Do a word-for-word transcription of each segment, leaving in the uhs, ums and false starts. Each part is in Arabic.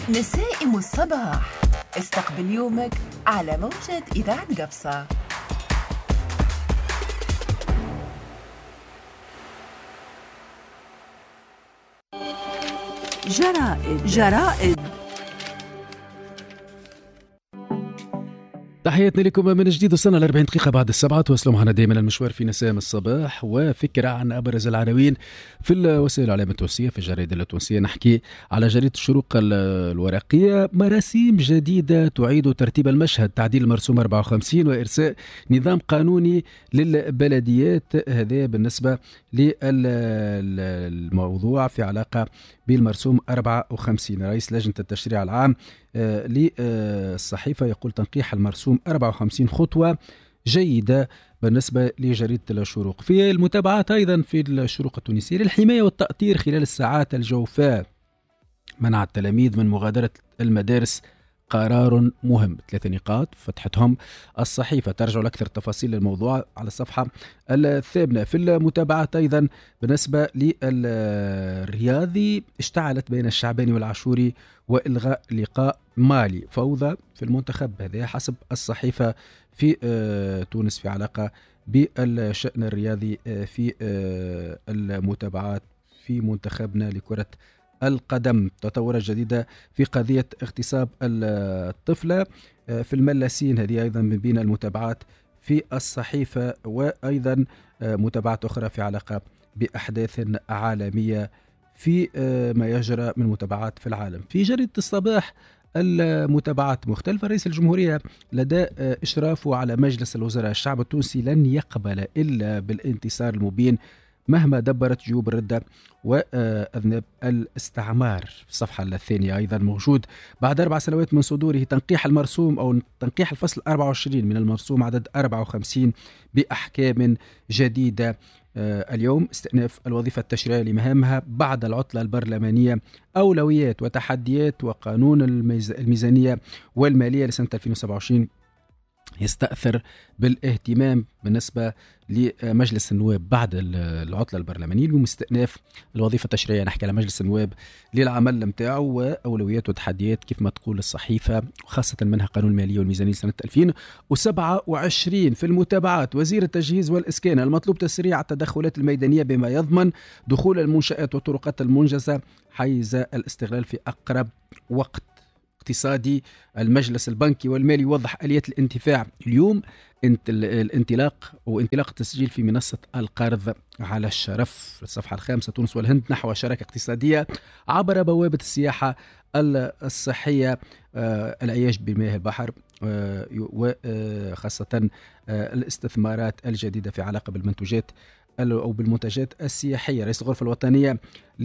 نسائم الصباح، استقبل يومك على موجة إذاعة قبصة. جرائد جرائد تحياتنا لكم من جديد. وصلنا ل أربعين دقيقة بعد السبعة. تواصلوا معنا دائما المشوار في نسام الصباح وفكرة عن أبرز العناوين في الوسائل الإعلام التونسية، في الجرائد التونسية. نحكي على جريدة الشروق الورقية، مراسيم جديدة تعيد ترتيب المشهد، تعديل المرسوم أربعة وخمسين وإرساء نظام قانوني للبلديات. هذا بالنسبة للموضوع في علاقة بالمرسوم أربعة وخمسين. رئيس لجنة التشريع العام للصحيفة يقول تنقيح المرسوم أربعة وخمسين خطوة جيدة بالنسبة لجريدة الشروق. في المتابعات أيضا في الشروق التونسية، للحماية والتأطير خلال الساعات الجوفاء، منع التلاميذ من مغادرة المدارس قرار مهم. ثلاثة نقاط فتحتهم الصحيفة، ترجعوا لأكثر تفاصيل الموضوع على الصفحة الثامنة. في المتابعات أيضا بالنسبة للرياضي، اشتعلت بين الشعباني والعاشوري وإلغاء لقاء مالي، فوضى في المنتخب. هذا حسب الصحيفة في تونس في علاقة بالشأن الرياضي في المتابعات في منتخبنا لكرة القدم. تطورات جديدة في قضية اغتصاب الطفلة في الملاسين، هذه أيضا من بين المتابعات في الصحيفة. وأيضا متابعات أخرى في علاقة بأحداث عالمية في ما يجرى من متابعات في العالم. في جريدة الصباح المتابعات مختلفة. رئيس الجمهورية لدى إشرافه على مجلس الوزراء، الشعب التونسي لن يقبل إلا بالانتصار المبين مهما دبرت جيوب الردة وأذناب الاستعمار. في الصفحة الثانية أيضا موجود بعد أربع سنوات من صدوره تنقيح المرسوم أو تنقيح الفصل أربعة وعشرين من المرسوم عدد أربعة وخمسين بأحكام جديدة. اليوم استئناف الوظيفة التشريعية لمهامها بعد العطلة البرلمانية، أولويات وتحديات، وقانون الميزانية والمالية لسنة ألفين وسبعة وعشرين يستأثر بالاهتمام بالنسبة لمجلس النواب بعد العطلة البرلمانية. اليوم استئناف الوظيفة التشريعية، نحكي على مجلس النواب للعمل متاعه وأولويات وتحديات كيف ما تقول الصحيفة، وخاصة منها قانون المالية والميزانية سنة ألفين وسبعة وعشرين. في المتابعات، وزير التجهيز والإسكان المطلوب تسريع التدخلات الميدانية بما يضمن دخول المنشآت والطرقات المنجزة حيز الاستغلال في أقرب وقت. اقتصادي، المجلس البنكي والمالي يوضح آليات الانتفاع اليوم، انت الانطلاق وانطلاق التسجيل في منصة القرض على الشرف. الصفحة الخامسة، تونس والهند نحو شراكة اقتصادية عبر بوابة السياحة الصحية، آه العياش بمياه البحر، آه وخاصة آه الاستثمارات الجديدة في علاقة بالمنتوجات أو بالمنتجات السياحية. رئيس الغرفة الوطنية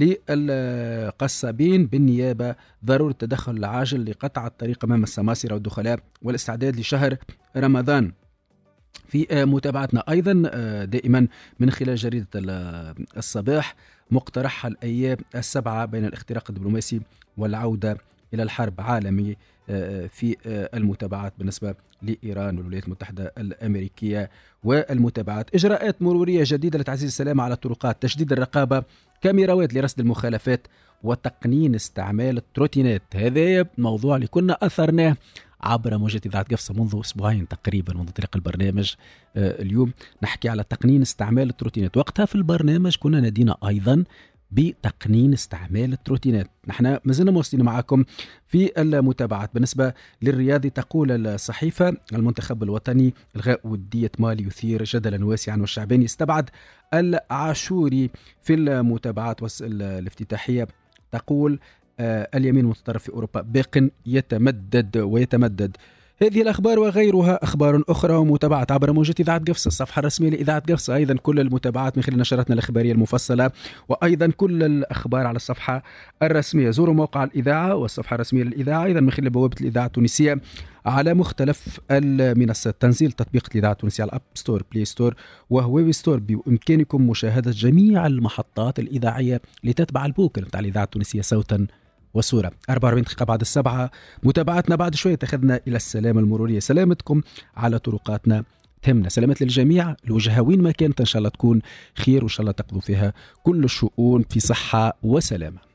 للقصابين بالنيابة ضرورة التدخل العاجل لقطع الطريق أمام السماسرة والدخلاء والاستعداد لشهر رمضان. في متابعتنا أيضا دائما من خلال جريدة الصباح، مقترح الأيام السبعة بين الاختراق الدبلوماسي والعودة إلى الحرب عالمي في المتابعات بالنسبة لإيران والولايات المتحدة الأمريكية. والمتابعات، إجراءات مرورية جديدة لتعزيز السلام على الطرقات، تشديد الرقابة، كاميراوات لرصد المخالفات، وتقنين استعمال التروتينات. هذا موضوع اللي كنا أثرناه عبر موجة إذاعة قبصة منذ أسبوعين تقريبا منذ طريق البرنامج. آه اليوم نحكي على تقنين استعمال التروتينات. وقتها في البرنامج كنا نادينا أيضا بتقنين استعمال التروتينات. نحن مازلنا مواصلين معكم في المتابعات. بالنسبة للرياضي، تقول الصحيفة المنتخب الوطني الغاء ودية مالي يثير جدلا واسعا، والشعباني استبعد العاشوري. في المتابعات الافتتاحية تقول آه اليمين المتطرف في أوروبا باق يتمدد ويتمدد. هذه الأخبار وغيرها أخبار أخرى ومتابعة عبر موجة إذاعة قبصة، الصفحة الرسمية لإذاعة قبصة. أيضا كل المتابعات من خلال نشراتنا الإخبارية المفصلة، وأيضا كل الأخبار على الصفحة الرسمية. زوروا موقع الإذاعة والصفحة الرسمية للإذاعة، أيضا من خلال بوابة الإذاعة التونسية على مختلف المنصات. تنزيل تطبيق الإذاعة التونسية على الأب ستور، بلاي ستور وهواوي ستور. بإمكانكم مشاهدة جميع المحطات الإذاعية لتتبع البوكر بتاع الإذاعة التونسية صوتا وصورة. أربعة وأربعين دقيقة بعد السبعة، متابعتنا بعد شوية تأخذنا إلى السلامة المرورية. سلامتكم على طرقاتنا تهمنا، سلامة للجميع، الوجهة وين ما كانت إن شاء الله تكون خير، وإن شاء الله تقضوا فيها كل الشؤون في صحة وسلامة.